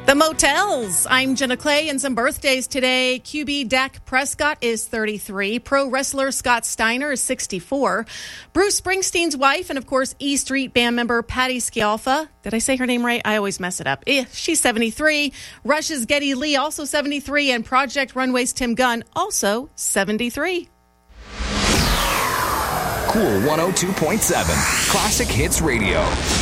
The motels. I'm Jenna Clay, and some birthdays today. QB Dak Prescott is 33. Pro wrestler Scott Steiner is 64. Bruce Springsteen's wife and, of course, E Street band member Patti Scialfa. Did I say her name right? I always mess it up. She's 73. Rush's Geddy Lee, also 73. And Project Runway's Tim Gunn, also 73. Cool 102.7 Classic Hits Radio.